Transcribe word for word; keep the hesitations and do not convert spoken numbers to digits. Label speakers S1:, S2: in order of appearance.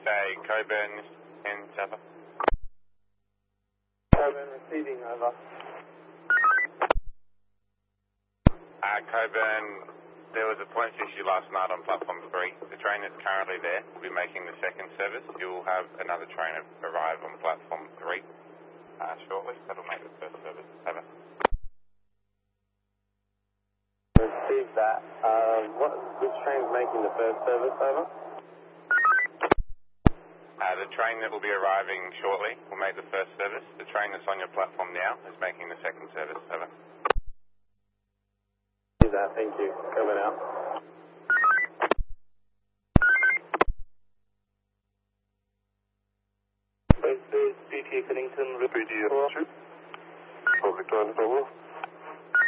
S1: Day, Coburn and Zappa.
S2: Coburn receiving, over.
S1: Uh, Coburn, there was a points issue last night on platform three. The train that's currently there will be making the second service. You will have another train arrive on platform three uh, shortly. That'll make the first service. Over.
S2: Receive that. Uh, what, which train's making the first service, over?
S1: Uh, the train that will be arriving shortly will make the first service. The train that's on your platform now is making the second service. Over.
S2: See that, thank you. Coming out.
S3: This is C T Connington, Radio True. For Victoria,